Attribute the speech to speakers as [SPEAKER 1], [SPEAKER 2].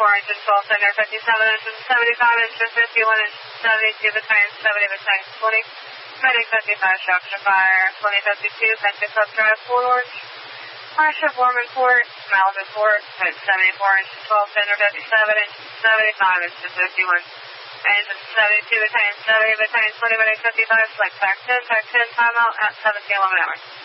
[SPEAKER 1] inches, 12 center, 57 inches, 75 inches, 51 inches, 72 battalion, 70 battalion, 20. Medic 55, structure fire, 2052, Pension Club Drive, forward. Marshall Borman Court, Malibu Court, 74 inches, 12 center, 57 inches, 75 inches, 51 inches, 72 battalion, 70 battalion, 20 medic 55, select track 10, timeout at 1711 hours.